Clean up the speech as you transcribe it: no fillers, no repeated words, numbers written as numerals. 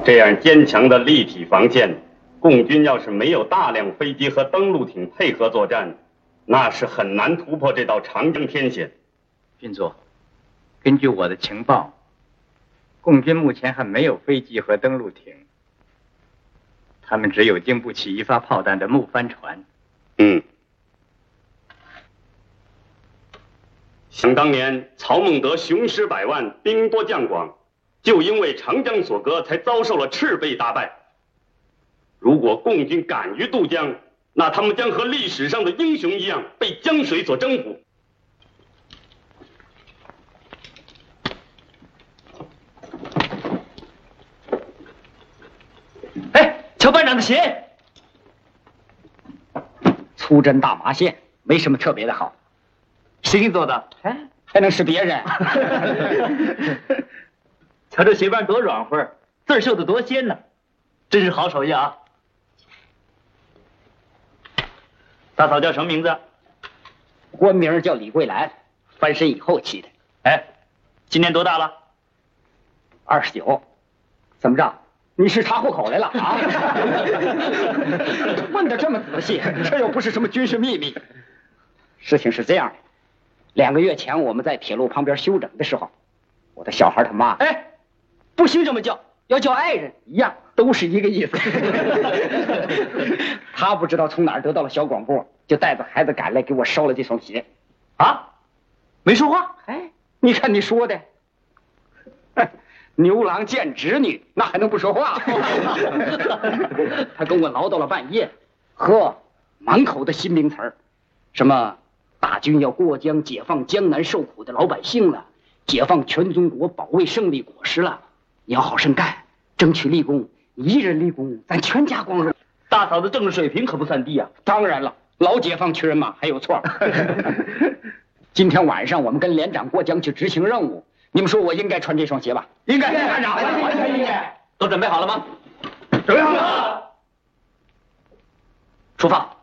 这样坚强的立体防线，共军要是没有大量飞机和登陆艇配合作战，那是很难突破这道长江天险。 军座，根据我的情报，共军目前还没有飞机和登陆艇，他们只有经不起一发炮弹的木帆船。 想当年，曹孟德雄师百万，兵多将广，就因为长江所隔，才遭受了赤背大败。如果共军敢于渡江，那他们将和历史上的英雄一样，被江水所征服。 哎，瞧班长的鞋， 粗针大麻线，没什么特别的好。 谁给你做的？ 哎，还能是别人？ 瞧这鞋帮多软和，字儿绣的多鲜呢，真是好手艺啊！大嫂叫什么名字？ 官名叫李桂兰，翻身以后起的。 哎，今年多大了 ？29。怎么着？你是查户口来了啊？问得这么仔细，这又不是什么军事秘密。事情是这样的，2个月前我们在铁路旁边休整的时候，我的小孩他妈， 哎，不行这么叫，要叫爱人一样，都是一个意思。他不知道从哪儿得到了小广播，就带着孩子赶来给我捎了这双鞋。 啊？没说话？ 哎，你看你说的。牛郎见侄女，那还能不说话？他跟我唠叨了半夜，呵，满口的新名词儿，什么大军要过江，解放江南受苦的老百姓了，解放全中国，保卫胜利果实了。你要好生干，争取立功，一人立功，咱全家光荣。 大嫂的政治水平可不算低啊。 当然了，老解放区人嘛，还有错。今天晚上我们跟连长过江去执行任务。你们说我应该穿这双鞋吧？ 应该， 班长，完全应该。 都准备好了吗？ 准备好了。 出发。